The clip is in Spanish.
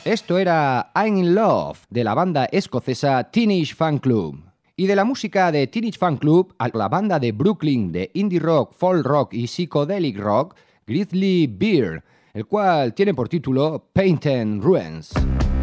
Esto era I'm in Love, de la banda escocesa Teenage Fan Club. Y de la música de Teenage Fan Club a la banda de Brooklyn de indie rock, folk rock y psychedelic rock, Grizzly Bear, el cual tiene por título Paint and Ruins.